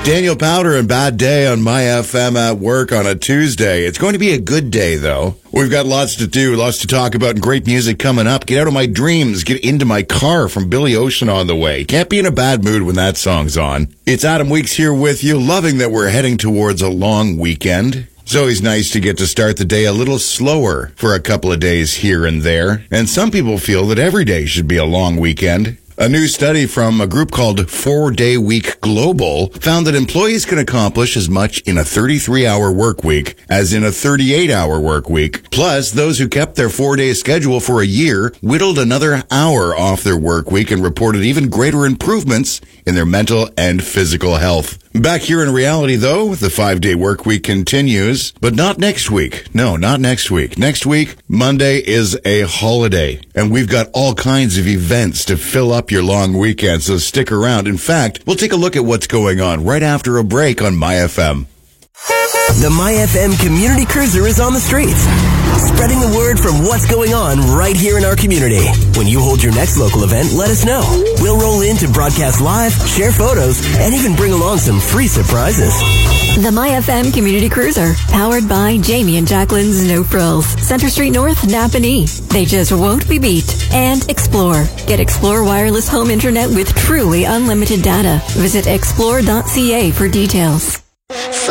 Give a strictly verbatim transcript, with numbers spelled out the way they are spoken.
Daniel Powder and Bad Day on My F M at work on a Tuesday. It's going to be a good day, though. We've got lots to do, lots to talk about, and great music coming up. Get Out of My Dreams, Get Into My Car from Billy Ocean on the way. Can't be in a bad mood when that song's on. It's Adam Weeks here with you, loving that we're heading towards a long weekend. It's always nice to get to start the day a little slower for a couple of days here and there. And some people feel that every day should be a long weekend. A new study from a group called Four Day Week Global found that employees can accomplish as much in a thirty-three hour work week as in a thirty-eight hour work week. Plus, those who kept their four-day schedule for a year whittled another hour off their work week and reported even greater improvements in their mental and physical health. Back here in reality, though, the five-day work week continues, but not next week. No, not next week. Next week, Monday is a holiday, and we've got all kinds of events to fill up your long weekend, so stick around. In fact, we'll take a look at what's going on right after a break on My F M. The My F M Community Cruiser is on the streets, spreading the word from what's going on right here in our community. When you hold your next local event, let us know. We'll roll in to broadcast live, share photos, and even bring along some free surprises. The My F M Community Cruiser, powered by Jamie and Jacqueline's No Frills, Center Street North, Napanee. They just won't be beat. And Explore. Get Explore wireless home internet with truly unlimited data. Visit explore dot c a for details.